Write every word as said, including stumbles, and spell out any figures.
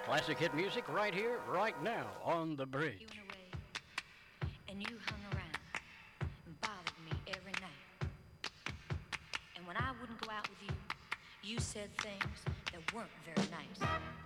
Classic hit music right here, right now on the bridge. You went away, and you hung around and bothered me every night. And when I wouldn't go out with you, you said things that weren't very nice.